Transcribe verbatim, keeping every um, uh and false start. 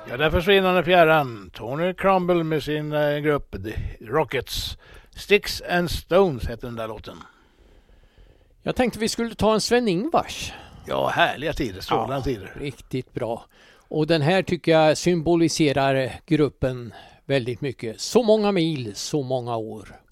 Ja, där försvinner den fjärran. Tony Crumble med sin eh, grupp The Rockets. Sticks and Stones heter den där låten. Jag tänkte vi skulle ta en Sven-Ingvars. Ja, härliga tider, strålande ja, tider. Riktigt bra. Och den här tycker jag symboliserar gruppen väldigt mycket. Så många mil, så många år.